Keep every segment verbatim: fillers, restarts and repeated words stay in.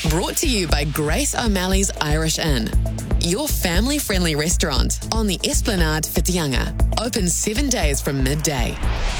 Brought to you by Grace O'Malley's Irish Inn, your family-friendly restaurant on the Esplanade Whitianga. Open seven days from midday.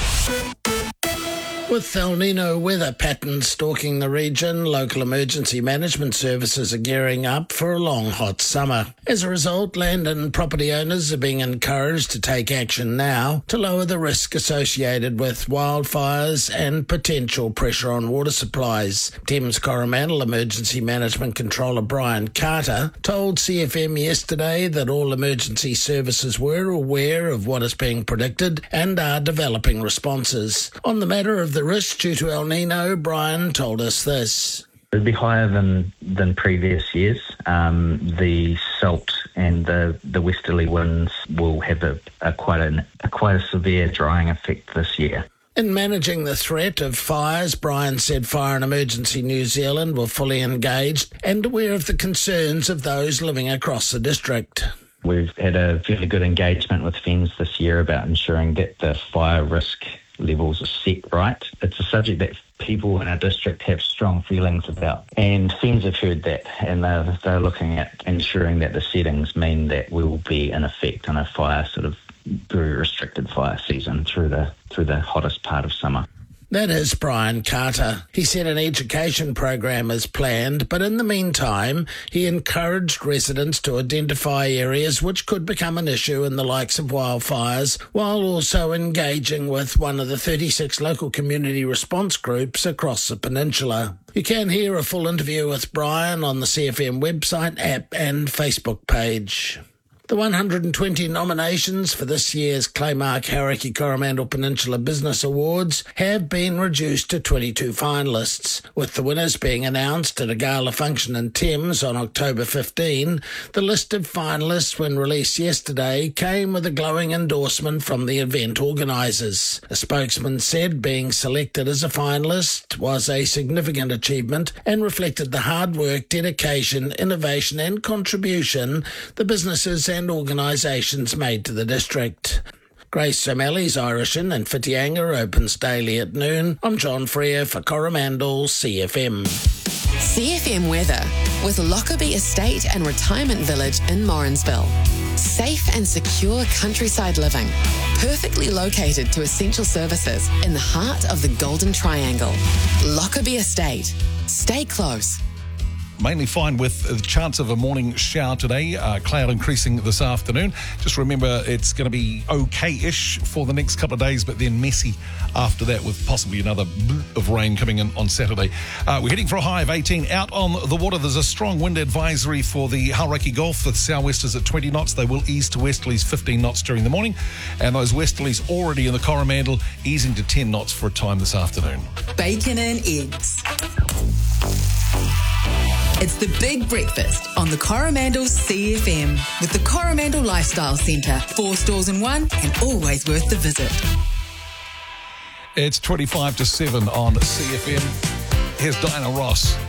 With El Nino weather patterns stalking the region, local emergency management services are gearing up for a long, hot summer. As a result, land and property owners are being encouraged to take action now to lower the risk associated with wildfires and potential pressure on water supplies. Thames Coromandel Emergency Management Controller Brian Carter told C F M yesterday that all emergency services were aware of what is being predicted and are developing responses. On the matter of the risk due to El Nino, Brian told us this. It'd be higher than, than previous years. Um, the salt and the, the westerly winds will have a, a quite an, a quite a severe drying effect this year. In managing the threat of fires, Brian said Fire and Emergency New Zealand were fully engaged and aware of the concerns of those living across the district. We've had a fairly good engagement with F E N Z this year about ensuring that the fire risk levels are set right. It's a subject that people in our district have strong feelings about, and F E N Z have heard that, and they're, they're looking at ensuring that the settings mean that we will be in effect on a fire, sort of very restricted fire season through the through the hottest part of summer. That is Brian Carter. He said an education program is planned, but in the meantime, he encouraged residents to identify areas which could become an issue in the likes of wildfires, while also engaging with one of the thirty-six local community response groups across the peninsula. You can hear a full interview with Brian on the C F M website, app and Facebook page. The one hundred twenty nominations for this year's Claymark Hauraki Coromandel Peninsula Business Awards have been reduced to twenty-two finalists, with the winners being announced at a gala function in Thames on October fifteenth. The list of finalists, when released yesterday, came with a glowing endorsement from the event organisers. A spokesman said being selected as a finalist was a significant achievement and reflected the hard work, dedication, innovation and contribution the businesses and and organisations made to the district. Grace O'Malley's Irish Inn and Whitianga opens daily at noon. I'm John Freer for Coromandel C F M. C F M weather with Lockerbie Estate and Retirement Village in Morrinsville. Safe and secure countryside living, perfectly located to essential services in the heart of the Golden Triangle. Lockerbie Estate. Stay close. Mainly fine with the chance of a morning shower today, uh, cloud increasing this afternoon. Just remember it's going to be okay-ish for the next couple of days, but then messy after that with possibly another bloop of rain coming in on Saturday. Uh, we're heading for a high of eighteen. Out on the water, there's a strong wind advisory for the Hauraki Gulf. The southwesters at twenty knots. They will ease to westerlies fifteen knots during the morning, and those westerlies already in the Coromandel easing to ten knots for a time this afternoon. Bacon and eggs. It's the Big Breakfast on the Coromandel C F M with the Coromandel Lifestyle Centre. Four stores in one and always worth the visit. It's twenty-five to seven on C F M. Here's Diana Ross.